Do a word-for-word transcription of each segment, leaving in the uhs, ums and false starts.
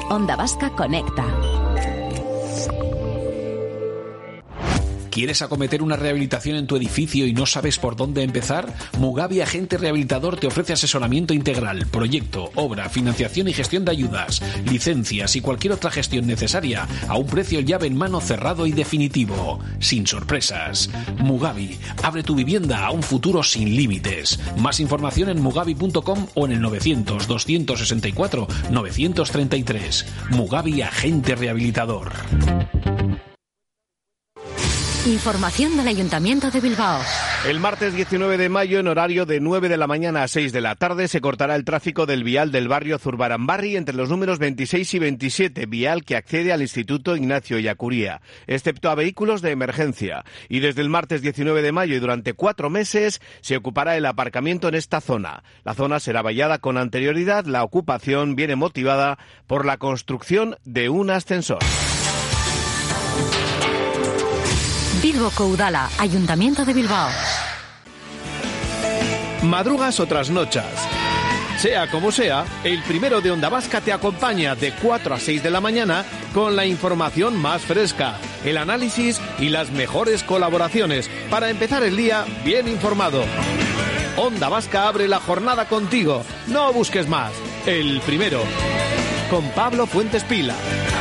Onda Vasca Conecta. ¿Quieres acometer una rehabilitación en tu edificio y no sabes por dónde empezar? Mugavi Agente Rehabilitador te ofrece asesoramiento integral, proyecto, obra, financiación y gestión de ayudas, licencias y cualquier otra gestión necesaria a un precio llave en mano cerrado y definitivo, sin sorpresas. Mugavi, abre tu vivienda a un futuro sin límites. Más información en mugavi punto com o en el novecientos, doscientos sesenta y cuatro, novecientos treinta y tres. Mugavi Agente Rehabilitador. Información del Ayuntamiento de Bilbao. El martes diecinueve de mayo, en horario de nueve de la mañana a seis de la tarde, se cortará el tráfico del vial del barrio Zurbaranbarri entre los números veintiséis y veintisiete, vial que accede al Instituto Ignacio Ellacuría, excepto a vehículos de emergencia. Y desde el martes diecinueve de mayo y durante cuatro meses se ocupará el aparcamiento en esta zona. La zona será vallada con anterioridad. La ocupación viene motivada por la construcción de un ascensor. Bilboko Udala, Ayuntamiento de Bilbao. Madrugas o trasnochas. Sea como sea, el primero de Onda Vasca te acompaña de cuatro a seis de la mañana con la información más fresca, el análisis y las mejores colaboraciones para empezar el día bien informado. Onda Vasca abre la jornada contigo. No busques más. El primero. Con Pablo Fuentes Pila.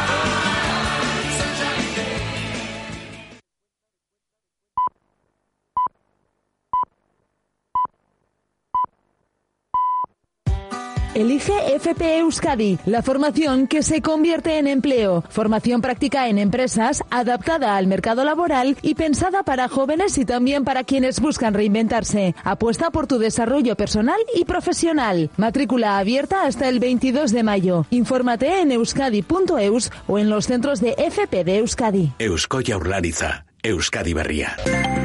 Elige F P Euskadi, la formación que se convierte en empleo. Formación práctica en empresas, adaptada al mercado laboral y pensada para jóvenes y también para quienes buscan reinventarse. Apuesta por tu desarrollo personal y profesional. Matrícula abierta hasta el veintidós de mayo. Infórmate en euskadi punto eus o en los centros de F P de Euskadi. Eusko Jaurlaritza, Euskadi Berria.